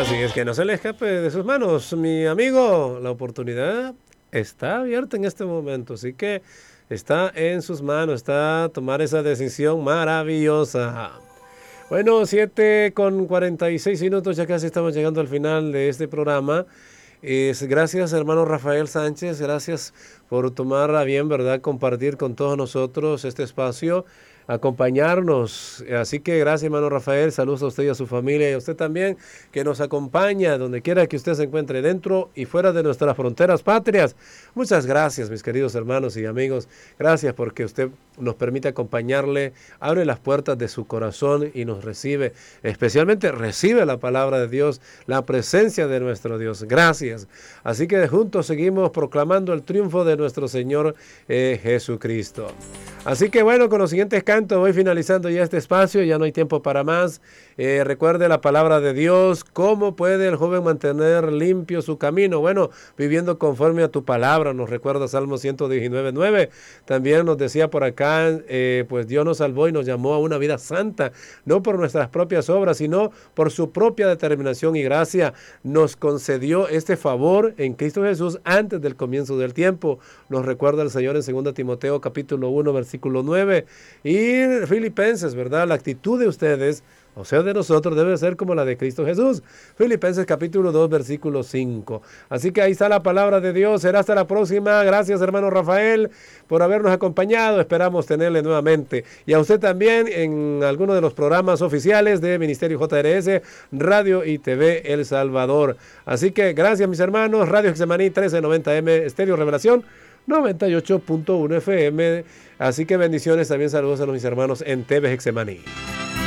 Así es que no se le escape de sus manos, mi amigo. La oportunidad está abierta en este momento, así que está en sus manos, está a tomar esa decisión maravillosa. Bueno, 7:46 ya casi estamos llegando al final de este programa. Gracias, hermano Rafael Sánchez, gracias por tomar a bien, ¿verdad?, compartir con todos nosotros este espacio, acompañarnos. Así que gracias, hermano Rafael, saludos a usted y a su familia y a usted también que nos acompaña donde quiera que usted se encuentre, dentro y fuera de nuestras fronteras patrias. Muchas gracias, mis queridos hermanos y amigos. Gracias porque usted nos permite acompañarle, abre las puertas de su corazón y nos recibe, especialmente recibe la palabra de Dios, la presencia de nuestro Dios. Gracias. Así que juntos seguimos proclamando el triunfo de nuestro Señor Jesucristo. Así que bueno, con los siguientes cantos voy finalizando ya este espacio, ya no hay tiempo para más. Recuerde la palabra de Dios. ¿Cómo puede el joven mantener limpio su camino? Bueno, viviendo conforme a tu palabra, nos recuerda Salmo 119:9. También nos decía por acá, pues Dios nos salvó y nos llamó a una vida santa, no por nuestras propias obras, sino por su propia determinación y gracia. Nos concedió este favor en Cristo Jesús antes del comienzo del tiempo. Nos recuerda el Señor en 2 Timoteo capítulo 1, versículo 9. Y Filipenses, ¿verdad? La actitud de ustedes, o sea, de nosotros, debe ser como la de Cristo Jesús. Filipenses capítulo 2, versículo 5. Así que ahí está la palabra de Dios. Será hasta la próxima. Gracias, hermano Rafael, por habernos acompañado. Esperamos tenerle nuevamente. Y a usted también en alguno de los programas oficiales de Ministerio JRS, Radio y TV El Salvador. Así que gracias, mis hermanos. Radio Getsemaní 1390M, Estéreo Revelación 98.1 FM. Así que bendiciones. También saludos a los mis hermanos en TV Getsemaní.